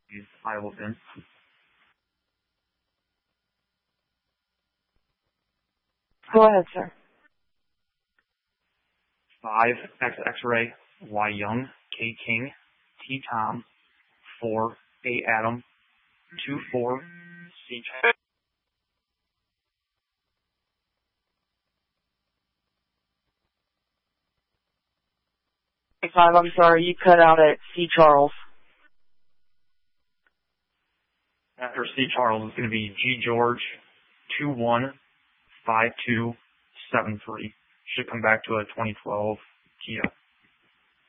Iowa pin. 'Go ahead, sir. 5, X X-ray, Y Young, K King, T Tom, 4, A Adam, 2 4, C Charles. 5, I'm sorry, you cut out at C Charles. After C Charles is going to be G George, 215273. Should come back to a 2012 Kia.